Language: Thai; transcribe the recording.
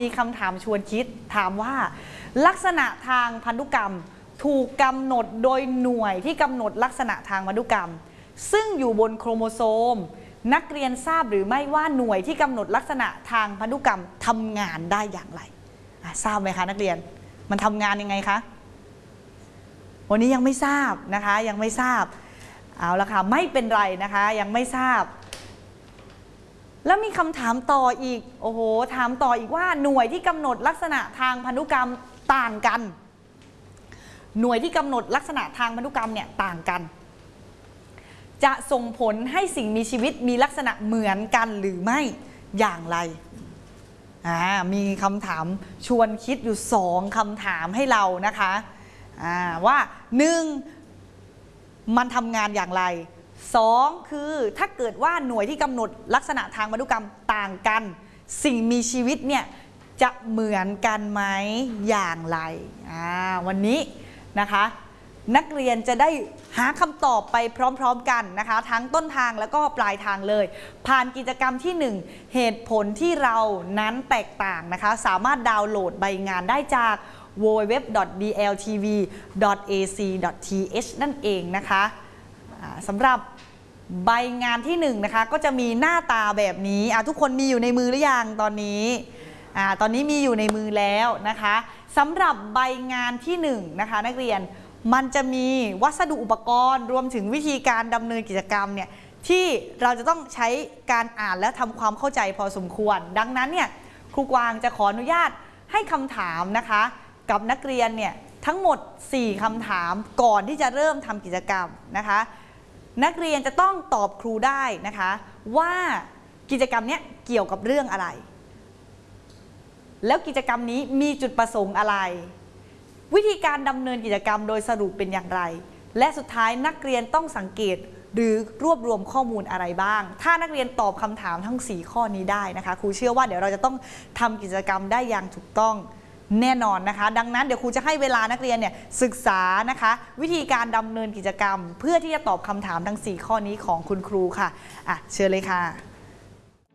มีคำถามชวนคิดถามว่าลักษณะทางพันธุกรรมถูกกำหนดโดยหน่วยที่กำหนดลักษณะทางพันธุกรรมซึ่งอยู่บนโครโมโซมนักเรียนทราบหรือไม่ว่าหน่วยที่กำหนดลักษณะทางพันธุกรรมทำงานได้อย่างไรทราบไหมคะนักเรียนมันทำงานยังไงคะวันนี้ยังไม่ทราบนะคะยังไม่ทราบเอาละค่ะไม่เป็นไรนะคะยังไม่ทราบแล้วมีคำถามต่ออีกโอ้โหถามต่ออีกว่าหน่วยที่กำหนดลักษณะทางพันธุกรรมต่างกันหน่วยที่กำหนดลักษณะทางพันธุกรรมเนี่ยต่างกันจะส่งผลให้สิ่งมีชีวิตมีลักษณะเหมือนกันหรือไม่อย่างไรมีคำถามชวนคิดอยู่2คำถามให้เรานะคะว่า1มันทำงานอย่างไร2คือถ้าเกิดว่าหน่วยที่กำหนดลักษณะทางพันธุกรรมต่างกันสิ่งมีชีวิตเนี่ยจะเหมือนกันไหมอย่างไรวันนี้นะคะนักเรียนจะได้หาคำตอบไปพร้อมๆกันนะคะทั้งต้นทางแล้วก็ปลายทางเลยผ่านกิจกรรมที่1เหตุผลที่เรานั้นแตกต่างนะคะสามารถดาวน์โหลดใบงานได้จาก www.dltv.ac.th นั่นเองนะคะสำหรับใบงานที่1นะคะก็จะมีหน้าตาแบบนี้ทุกคนมีอยู่ในมือหรือยังตอนนี้ตอนนี้มีอยู่ในมือแล้วนะคะสำหรับใบงานที่1นะคะนักเรียนมันจะมีวัสดุอุปกรณ์รวมถึงวิธีการดำเนินกิจกรรมเนี่ยที่เราจะต้องใช้การอ่านและทำความเข้าใจพอสมควรดังนั้นเนี่ยครูกวางจะขออนุญาตให้คำถามนะคะกับนักเรียนเนี่ยทั้งหมด4คำถามก่อนที่จะเริ่มทำกิจกรรมนะคะนักเรียนจะต้องตอบครูได้นะคะว่ากิจกรรมนี้เกี่ยวกับเรื่องอะไรแล้วกิจกรรมนี้มีจุดประสงค์อะไรวิธีการดำเนินกิจกรรมโดยสรุปเป็นอย่างไรและสุดท้ายนักเรียนต้องสังเกตหรือรวบรวมข้อมูลอะไรบ้างถ้านักเรียนตอบคำถามทั้ง4ข้อนี้ได้นะคะครูเชื่อว่าเดี๋ยวเราจะต้องทำกิจกรรมได้อย่างถูกต้องแน่นอนนะคะดังนั้นเดี๋ยวครูจะให้เวลานักเรียนเนี่ยศึกษานะคะวิธีการดำเนินกิจกรรมเพื่อที่จะตอบคำถามทั้ง4ข้อนี้ของคุณครูค่ะเชิญเลยค่ะ